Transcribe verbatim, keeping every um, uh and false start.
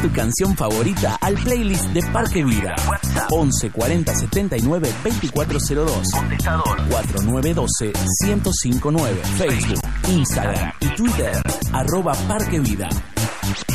tu canción favorita al playlist de Parque Vida. once cuarenta setenta y nueve veinticuatro cero dos. Contestador cuatro nueve uno dos cero cero cinco nueve. Facebook, Instagram y Twitter arroba Parque Vida.